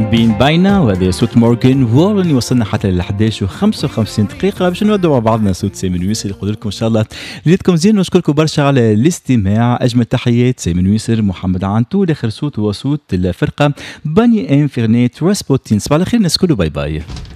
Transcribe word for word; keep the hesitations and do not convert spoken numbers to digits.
بين باينة وهذا صوت مورغان وورن. وصلنا حتى ل احداش وخمسة وخمسين دقيقة باش نودوا مع بعضنا صوت سامي ويسر. يقول لكم إن شاء الله ليلتكم زين ونشكركم برشا على الاستماع. أجمل تحيات سامي ويسر محمد عنتو. آخر صوت هو صوت الفرقة باني انفيرنيت راسبوتين. صباح الخير الناس كله. باي باي.